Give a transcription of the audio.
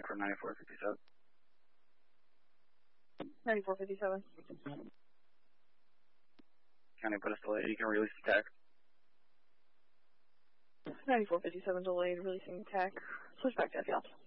from 9457. 9457. County put us delayed. You can release the TAC. 9457 delayed, releasing TAC. Switch back to FL.